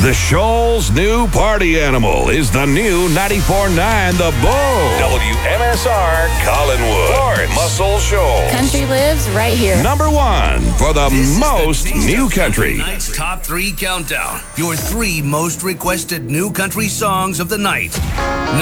The Shoal's new party animal is the new 94.9 The Bull. WMSR Collinwood. Lawrence. Muscle Shoals. Country lives right here. Number one for the most new country. Tonight's Top 3 Countdown. Your 3 most requested new country songs of the night.